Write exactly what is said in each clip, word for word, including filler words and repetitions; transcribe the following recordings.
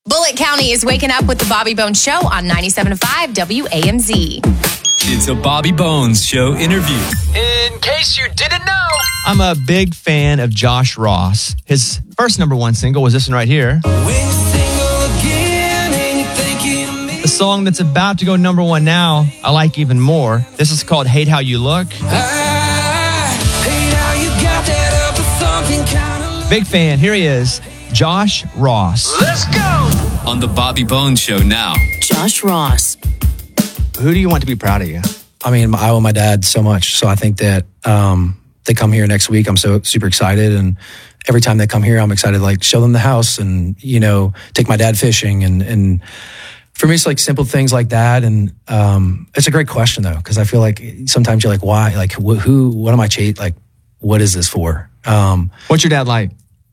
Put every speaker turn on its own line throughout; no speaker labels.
Bullitt County is waking up with the Bobby Bones Show on ninety-seven point five W A M Z.
It's a Bobby Bones Show interview.
In case you didn't know,
I'm a big fan of Josh Ross. His first number one single was this one right here. The song that's about to go number one now, I like even more. This is called Hate How You Look. Big fan. Here he is, Josh Ross.
let's go.
On the Bobby Bones Show now.
Josh Ross.
Who do you want to be proud of you?
I mean, I owe my dad so much. So I think that um, they come here next week. I'm so super excited. And every time they come here, I'm excited to like show them the house and, you know, take my dad fishing. And, and for me, it's like simple things like that. And um, it's a great question, though, because I feel like sometimes you're like, why? Like, wh- who, what am I chasing? Like, what is this for? Um,
What's your dad like?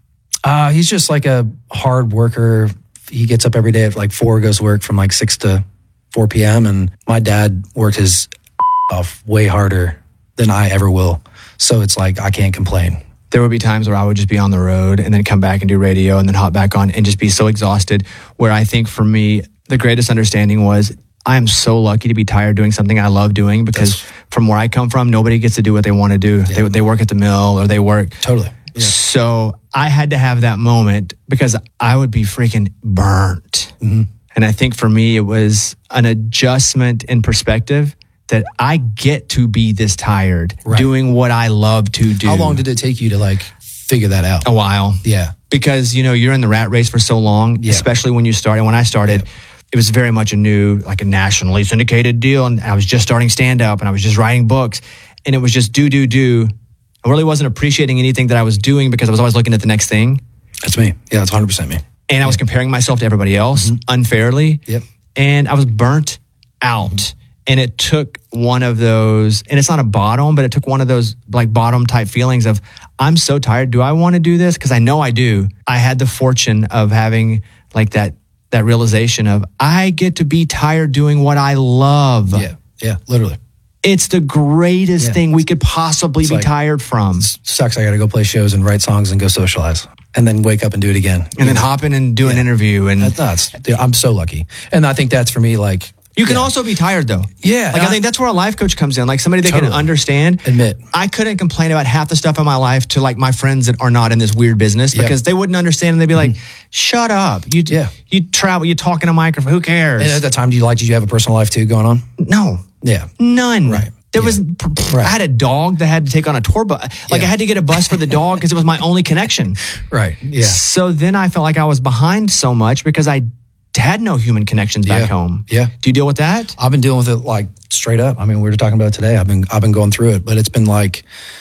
Uh, he's just like a hard worker. He gets up every day at like four, goes to work from like six to four p.m. And my dad worked his off way harder than I ever will. So it's like, I can't complain.
There would be times where I would just be on the road and then come back and do radio and then hop back on and just be so exhausted, where I think for me, the greatest understanding was I am so lucky to be tired doing something I love doing, because That's, from where I come from, nobody gets to do what they want to do. Yeah. They, they work at the mill or they work.
Totally. Yeah.
So I had to have that moment because I would be freaking burnt. Mm-hmm. And I think for me, it was an adjustment in perspective that I get to be this tired, right, doing what I love to do.
How long did it take you to like figure that out?
A while.
Yeah.
Because, you know, you're in the rat race for so long, yeah, especially when you start. And when I started, yeah, it was very much a new, like a nationally syndicated deal. And I was just starting stand up and I was just writing books. And it was just do, do, do. I really wasn't appreciating anything that I was doing because I was always looking at the next thing.
That's me. Yeah, that's one hundred percent me.
And I was comparing myself to everybody else, mm-hmm, unfairly.
Yep.
And I was burnt out. Mm-hmm. And it took one of those, and it's not a bottom, but it took one of those like bottom type feelings of, I'm so tired. Do I want to do this? Because I know I do. I had the fortune of having like that that realization of, I get to be tired doing what I love.
Yeah, yeah, literally.
It's the greatest, yeah, thing we could possibly it's be like, tired from.
Sucks. I got to go play shows and write songs and go socialize, and then wake up and do it again.
And then know? hop in and do, yeah, an interview. And
that's, dude, I'm so lucky. And I think that's for me, like,
you can, yeah, also be tired though.
Yeah.
Like I, I think that's where a life coach comes in. Like somebody that totally can understand.
Admit.
I couldn't complain about half the stuff in my life to like my friends that are not in this weird business, because, yeah, they wouldn't understand, and they'd be like, mm-hmm, shut up. You, yeah. you travel, you talk in a microphone. Who cares?
And at that time, do you like, did you have a personal life too going on?
No.
Yeah.
None.
Right.
There yeah. was, right. I had a dog that had to take on a tour bus. Like yeah. I had to get a bus for the dog because it was my only connection.
Right. Yeah.
So then I felt like I was behind so much because I had no human connections back
yeah.
home.
Yeah.
Do you deal with that?
I've been dealing with it like straight up. I mean, we were talking about it today. I've been, I've been going through it, but it's been like,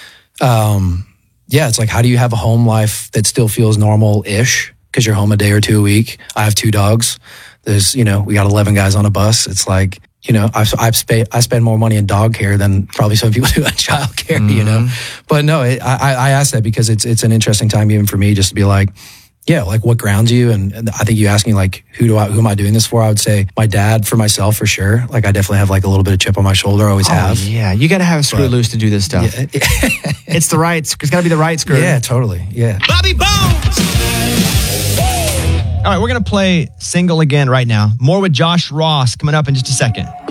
um, yeah, it's like, how do you have a home life that still feels normal-ish? Because you're home a day or two a week. I have two dogs. There's, you know, we got eleven guys on a bus. It's like, you know, I've, I've spent, I spend more money in dog care than probably some people do on child care, mm-hmm, you know? But no, it, I, I ask that because it's, it's an interesting time even for me just to be like, yeah, like what grounds you? And, and I think you asked me like, who do I, who am I doing this for? I would say my dad, for myself, for sure. Like I definitely have like a little bit of chip on my shoulder. I always
oh,
have.
Yeah. You got to have a screw but, loose to do this stuff. Yeah. It's the right, it's got to be the right screw.
Yeah, totally. Yeah.
Bobby Bones.
All right. We're going to play Single again right now. More with Josh Ross coming up in just a second.